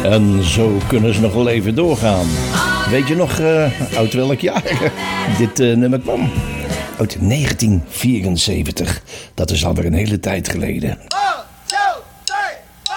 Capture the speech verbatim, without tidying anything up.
En zo kunnen ze nog wel even doorgaan. Weet je nog uh, uit welk jaar dit uh, nummer kwam? Uit negentien vierenzeventig. Dat is alweer een hele tijd geleden.